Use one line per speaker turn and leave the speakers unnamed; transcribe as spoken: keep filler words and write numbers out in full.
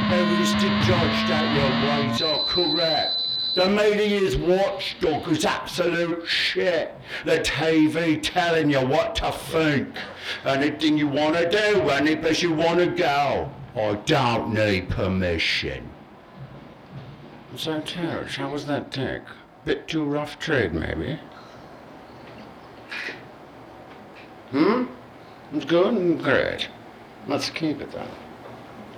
who's to judge that your ways are correct? The media's watchdog is absolute shit. The T V telling you what to think. Anything you want to do, any place you want to go. I don't need permission. So, Terrence, how was that dick? Bit too rough trade, maybe? Hmm? It's good and great. Let's keep it then.